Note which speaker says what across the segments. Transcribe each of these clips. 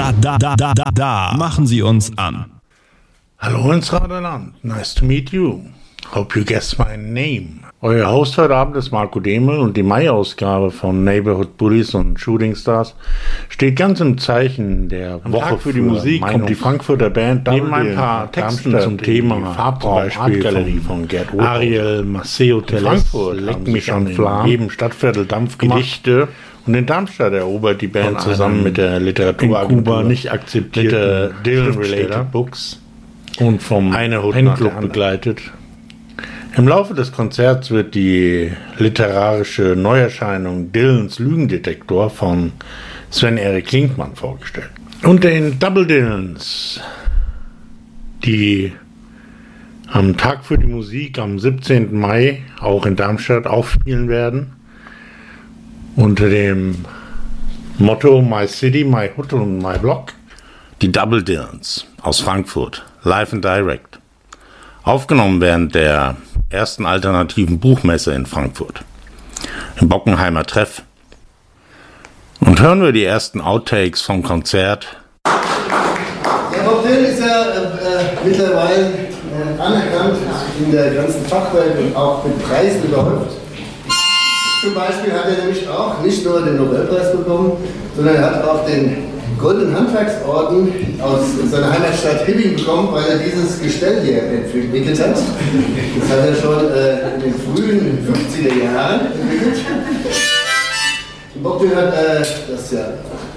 Speaker 1: Da machen Sie uns an.
Speaker 2: Hallo ins Raderland. Nice to meet you. Hope you guess my name. Euer Host heute Abend ist Marco Demel und die Mai-Ausgabe von Neighborhood Bullies und Shooting Stars steht ganz im Zeichen der Woche für die Musik. Kommt die Frankfurter Band neben ein paar Texten zum Thema Farbraum Artgalerie von Gerd Ariel Maceo Frankfurt Leck mich an Flam, jedem Stadtviertel Dampfgedichte. Und in Darmstadt erobert die Band zusammen mit der Literatur nicht akzeptierte Dylan-related Books und vom Pen-Club begleitet. Im Laufe des Konzerts wird die literarische Neuerscheinung Dylans Lügendetektor von Sven-Erik Klinkmann vorgestellt. Und den Double Dylans, die am Tag für die Musik am 17. Mai auch in Darmstadt aufspielen werden, unter dem Motto My City, My Hood und My Block. Die Double Dylans aus Frankfurt, live and direct. Aufgenommen während der ersten alternativen Buchmesse in Frankfurt, im Bockenheimer Treff. Und hören wir die ersten Outtakes vom Konzert.
Speaker 3: Der Bob Dylan ist ja mittlerweile anerkannt in der ganzen Fachwelt und auch mit Preisen überhäuft. Zum Beispiel hat er nämlich auch nicht nur den Nobelpreis bekommen, sondern er hat auch den Goldenen Handwerksorden aus seiner Heimatstadt Hibbing bekommen, weil er dieses Gestell hier entwickelt hat. Das hat er schon in den frühen 50er Jahren entwickelt. Und Bob Dylan hat das ja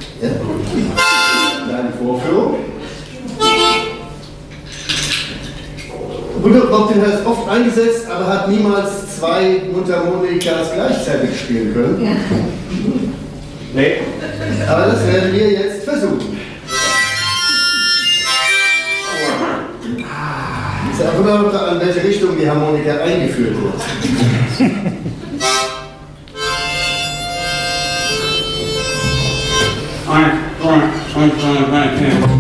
Speaker 3: eine Vorführung. Bob Dylan hat es oft eingesetzt, aber hat niemals zwei Mundharmonikas gleichzeitig spielen können. Nee. Aber das werden wir jetzt versuchen. Es ist auch immer noch an welche Richtung die Harmonika eingeführt wird.
Speaker 4: Eins, zwei, drei, vier.